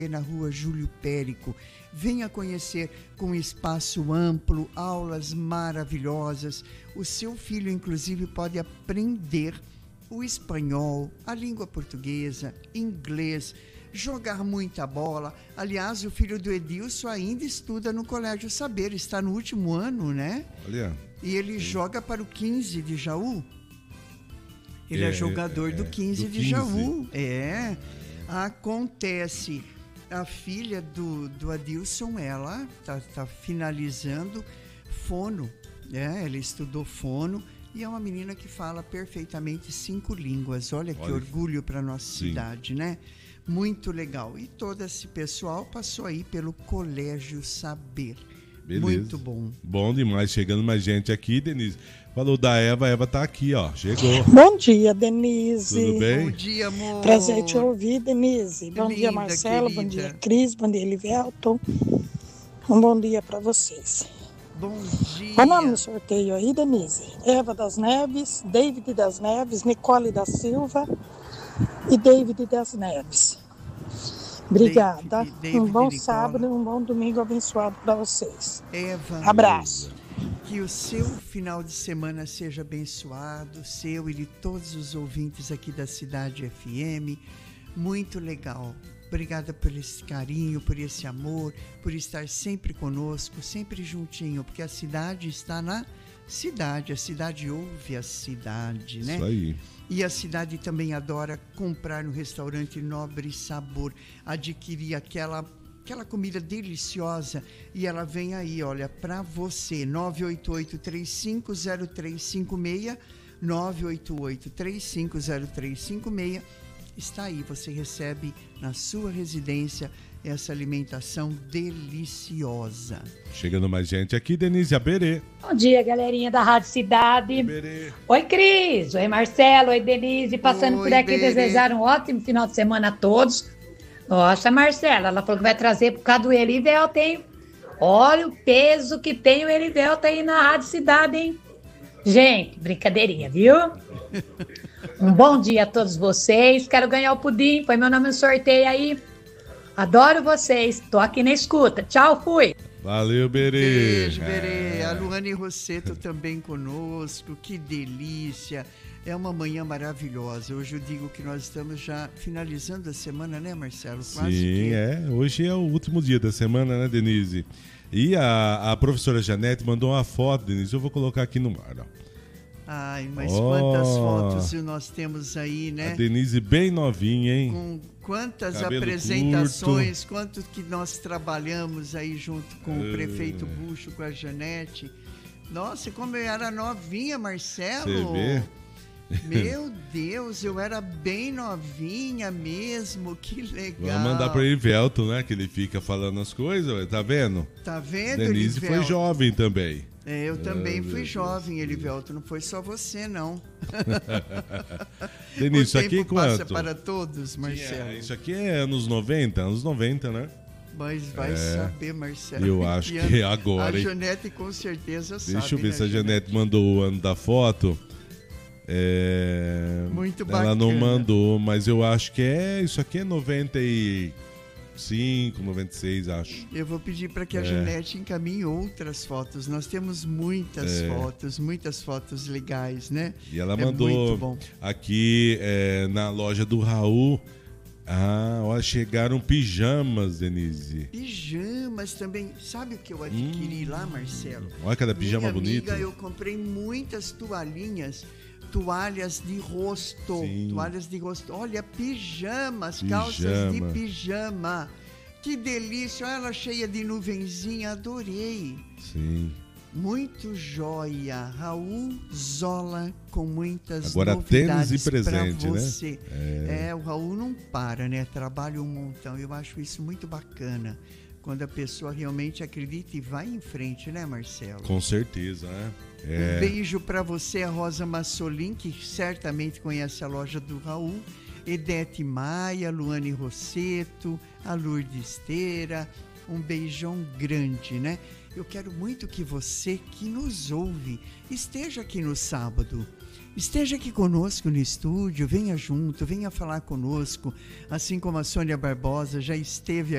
na rua Júlio Périco. Venha conhecer com espaço amplo, aulas maravilhosas. O seu filho, inclusive, pode aprender o espanhol, a língua portuguesa, inglês, jogar muita bola. Aliás, o filho do Edilson ainda estuda no Colégio Saber, está no último ano, né? Olha. E ele joga para o 15 de Jaú. Ele é jogador do 15 de Jaú. Acontece. A filha do Adilson, ela tá finalizando fono, né? Ela estudou fono e é uma menina que fala perfeitamente 5 línguas. Olha que orgulho para nossa cidade, né? Muito legal. E todo esse pessoal passou aí pelo Colégio Saber. Beleza. Muito bom. Bom demais. Chegando mais gente aqui, Denise. Falou da Eva, a Eva tá aqui, ó. Chegou. Bom dia, Denise. Tudo bem? Bom dia, amor. Prazer te ouvir, Denise. Bom Linda, dia, Marcelo. querida. Bom dia, Cris. Bom dia, Elivelton. Um bom dia para vocês. Bom dia. Qual o nome no sorteio aí, Denise? Eva das Neves, David das Neves, Nicole da Silva e David das Neves. Obrigada. David um bom Nicola. sábado e um bom domingo abençoado para vocês. Eva. Abraço. Que o seu final de semana seja abençoado, seu e de todos os ouvintes aqui da Cidade FM. Muito legal. Obrigada por esse carinho, por esse amor, por estar sempre conosco, sempre juntinho, porque a cidade está na cidade, a cidade ouve a cidade, né? Isso aí. E a cidade também adora comprar no restaurante Nobre Sabor, adquirir aquela comida deliciosa, e ela vem aí, olha, para você, 988-350356, 988-350356, está aí, você recebe na sua residência essa alimentação deliciosa. Chegando mais gente aqui, Denise Aberê. Bom dia, galerinha da Rádio Cidade. Aberê. Oi, Cris. Oi, Marcelo. Oi, Denise. Passando Oi, por aqui, Berê. desejar um ótimo final de semana a todos. Nossa, Marcela, ela falou que vai trazer por causa do Elivelton, hein? Olha o peso que tem o Elivelton aí na Rádio Cidade, hein? Gente, brincadeirinha, viu? Um bom dia a todos vocês. Quero ganhar o pudim. Põe meu nome no sorteio aí. Adoro vocês. Tô aqui na escuta. Tchau, fui. Valeu, Berê. Beijo, Berê. A Luane Rosseto também conosco. Que delícia. É uma manhã maravilhosa. Hoje eu digo que nós estamos já finalizando a semana, né, Marcelo? Quase Sim, que... Hoje é o último dia da semana, né, Denise? E a professora Janete mandou uma foto, Denise. Eu vou colocar aqui no ar, ó. Ai, mas quantas fotos nós temos aí, né? A Denise bem novinha, hein? Com quantas Cabelo apresentações, quanto que nós trabalhamos aí junto com o prefeito Bucho, com a Janete. Nossa, como eu era novinha, Marcelo. Você vê? Meu Deus, eu era bem novinha mesmo, que legal. Vamos mandar para Elivelton, né? Que ele fica falando as coisas, tá vendo? Tá vendo, Denise Elivelton? foi jovem também. Eu também fui jovem, Elivelton, não foi só você, não. Denise, isso aqui é passa quanto? para todos, Marcelo. Isso aqui é anos 90, né? Mas vai saber, Marcelo. Eu acho que é agora, A hein? Janete com certeza sabe. Deixa eu ver né, se a Janete mandou o ano da foto. Muito bacana. Ela não mandou, mas eu acho que isso aqui é 95, 96, acho. Eu vou pedir para que a Janete encaminhe outras fotos. Nós temos muitas fotos legais, né? E ela muito mandou bom. aqui na loja do Raul. Olha, chegaram pijamas, Denise. Pijamas também. Sabe o que eu adquiri lá, Marcelo? Olha cada pijama Minha bonito. amiga, eu comprei muitas toalhas de rosto. Sim. Toalhas de rosto. Olha, pijamas, calças de pijama. Que delícia. Olha ela cheia de nuvenzinha. Adorei. Sim. Muito joia. Raul Zola com muitas agora novidades tênis e presente, pra você. né? O Raul não para, né? Trabalha um montão. Eu acho isso muito bacana. Quando a pessoa realmente acredita e vai em frente, né, Marcelo? Com certeza, né? Um beijo para você, a Rosa Massolin, que certamente conhece a loja do Raul. Edete Maia, Luane Rosseto, a Lourdes Esteira, Um beijão grande, né? Eu quero muito que você que nos ouve esteja aqui no sábado. Esteja aqui conosco no estúdio, venha junto, venha falar conosco, assim como a Sônia Barbosa já esteve